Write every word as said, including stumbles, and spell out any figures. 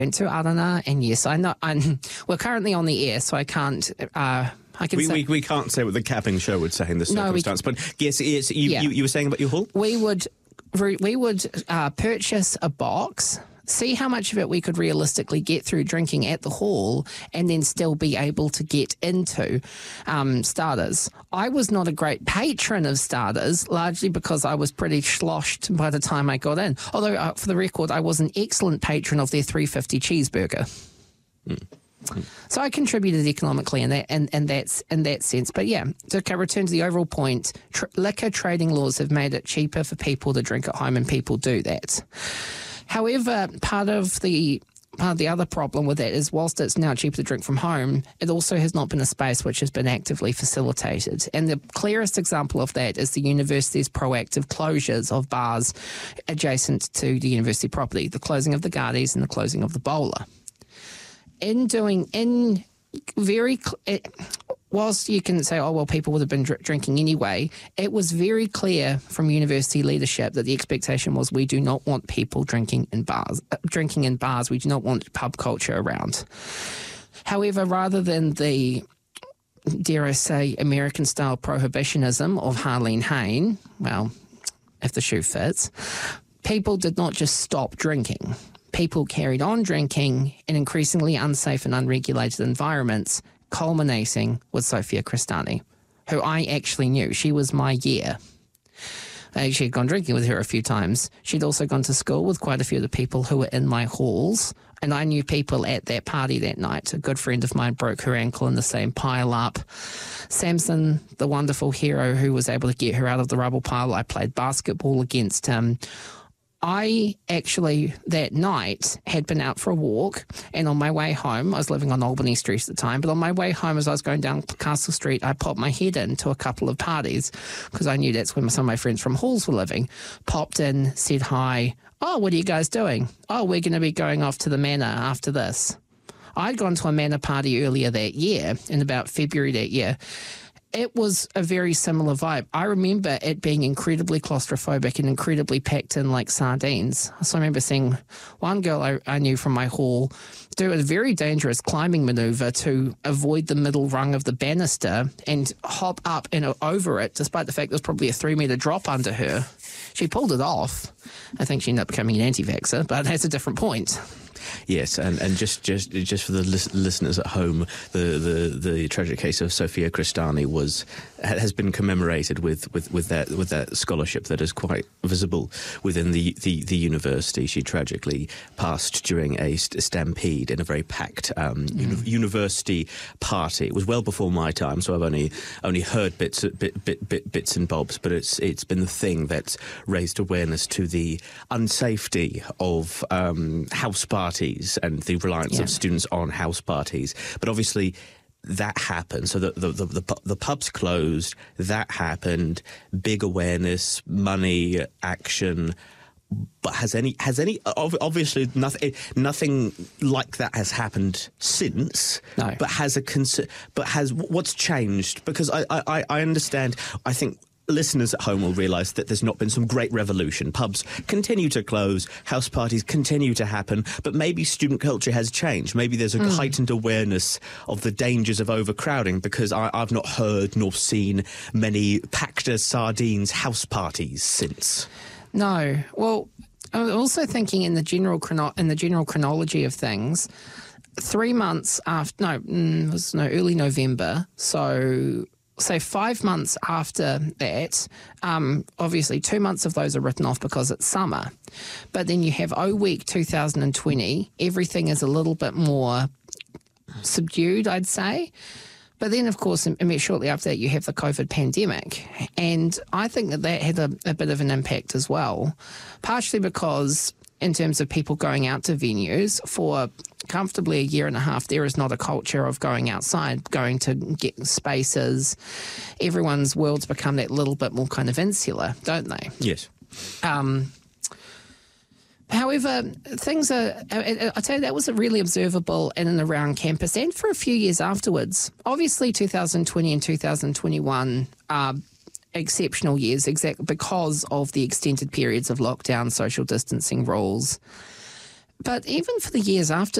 went to Arana, and yes, I know I'm, we're currently on the air, so I can't. Uh, I can we, say, we we can't say what the capping show would say in this No, we- circumstance, but yes, yes you, Yeah. you you were saying about your hall. we would we would uh, purchase a box, see how much of it we could realistically get through drinking at the hall, and then still be able to get into um, starters. I was not a great patron of starters, largely because I was pretty sloshed by the time I got in. Although, uh, for the record, I was an excellent patron of their three fifty cheeseburger. Mm. So I contributed economically in that, in, in that, in that sense. But yeah, to return to the overall point, tr- liquor trading laws have made it cheaper for people to drink at home, and people do that. However, part of the part of the other problem with that is, whilst it's now cheaper to drink from home, it also has not been a space which has been actively facilitated. And the clearest example of that is the university's proactive closures of bars adjacent to the university property, the closing of the Guardies and the closing of the Bowler. In doing, in very, it, whilst you can say, oh, well, people would have been dr- drinking anyway, it was very clear from university leadership that the expectation was, we do not want people drinking in bars, uh, drinking in bars. We do not want pub culture around. However, rather than the, dare I say, American-style prohibitionism of Harlene Hayne, well, if the shoe fits, people did not just stop drinking. People carried on drinking in increasingly unsafe and unregulated environments, culminating with Sophia Cristani, who I actually knew. She was my year. Uh, she had gone drinking with her a few times. She'd also gone to school with quite a few of the people who were in my halls, and I knew people at that party that night. A good friend of mine broke her ankle in the same pile-up. Samson, the wonderful hero who was able to get her out of the rubble pile, I played basketball against him. I actually, that night, had been out for a walk, and on my way home, I was living on Albany Street at the time, but on my way home as I was going down Castle Street, I popped my head into a couple of parties, because I knew that's where some of my friends from halls were living. Popped in, said hi. Oh, what are you guys doing? Oh, we're going to be going off to the Manor after this. I'd gone to a Manor party earlier that year, in about February that year. It was a very similar vibe. I remember it being incredibly claustrophobic and incredibly packed in like sardines. So I remember seeing one girl I, I knew from my hall do a very dangerous climbing maneuver to avoid the middle rung of the banister and hop up and over it, despite the fact there was probably a three metre drop under her. She pulled it off. I think she ended up becoming an anti-vaxxer, but that's a different point. Yes, and, and just, just just for the lis- listeners at home, the, the, the tragic case of Sophia Cristani was has been commemorated with, with, with that with that scholarship that is quite visible within the, the, the university. She tragically passed during a st- stampede in a very packed um, mm. uni- university party. It was well before my time, so I've only only heard bits bit, bit, bit, bits and bobs, but it's it's been the thing that's raised awareness to the unsafety of um, house parties and the reliance yeah. of students on house parties. But obviously that happened. So the, the, the, the, the pubs closed, that happened, big awareness, money, action. But has any, has any, obviously nothing, nothing like that has happened since. No. But has a, cons- but has, what's changed? Because I, I, I understand, I think, listeners at home will realise that there's not been some great revolution. Pubs continue to close, house parties continue to happen, but maybe student culture has changed. Maybe there's a mm. heightened awareness of the dangers of overcrowding, because I, I've not heard nor seen many packed as sardines house parties since. No. Well, I was also thinking in the general chrono- in the general chronology of things, three months after, no, mm, it was no early November, so... So five months after that, um, obviously two months of those are written off because it's summer. But then you have O Week two thousand twenty. Everything is a little bit more subdued, I'd say. But then, of course, shortly after that, you have the COVID pandemic. And I think that that had a, a bit of an impact as well, partially because in terms of people going out to venues for comfortably a year and a half, there is not a culture of going outside, going to get spaces. Everyone's world's become that little bit more kind of insular, don't they? Yes. Um, however, things are, I, I tell you, that was really observable in and around campus and for a few years afterwards. Obviously, two thousand twenty and two thousand twenty-one are exceptional years, exactly because of the extended periods of lockdown, social distancing rules. But even for the years after